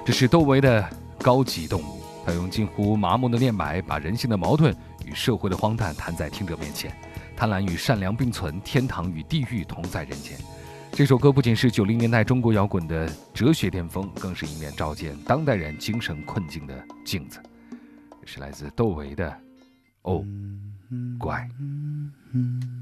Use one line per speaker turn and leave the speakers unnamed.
这是窦唯的高级动物，他用近乎麻木的念白，把人性的矛盾与社会的荒诞摊在听者面前。贪婪与善良并存，天堂与地狱同在人间。这首歌不仅是90年代中国摇滚的哲学巅峰，更是一面照见当代人精神困境的镜子。这是来自窦唯的《哦，乖》。